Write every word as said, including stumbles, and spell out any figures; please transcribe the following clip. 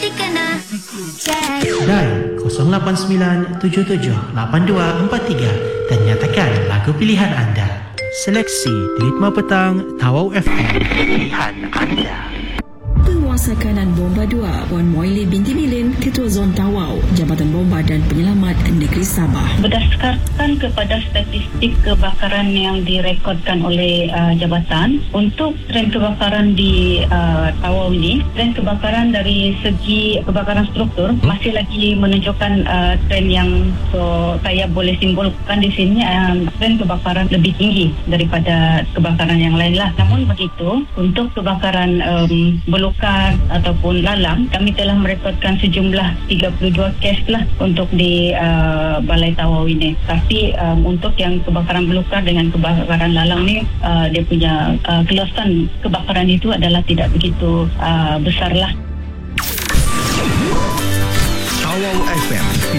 dikena cek. Dial kosong lapan sembilan tujuh tujuh lapan dua empat tiga dan nyatakan lagu pilihan anda. Seleksi di Ritma Petang Tawau F M. Pilihan anda. Penguasa kanan Bomba dua, Wan Moili binti Milin, Ketua Zon Tawau, Jabatan Bomba dan Penyelamat Negeri Sabah. Berdasarkan kepada statistik kebakaran yang direkodkan oleh uh, jabatan, untuk trend kebakaran di uh, Tawau ini, trend kebakaran dari segi kebakaran struktur masih lagi menunjukkan uh, trend yang so, saya boleh simbolkan di sini uh, trend kebakaran lebih tinggi daripada kebakaran yang lain lah. Namun begitu, untuk kebakaran um, belukar ataupun lalang, kami telah merekodkan sejumlah tiga puluh dua kes lah untuk di uh, Balai Tawau ini. Tapi um, untuk yang kebakaran belukar dengan kebakaran lalang ni, uh, dia punya uh, keluasan kebakaran itu adalah tidak begitu uh, besar lah. Tawau F M.